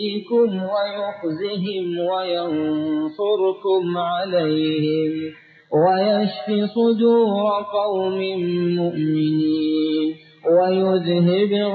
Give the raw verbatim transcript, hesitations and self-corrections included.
ويخزهم وينصركم عليهم ويشف صدور قوم مؤمنين ويذهب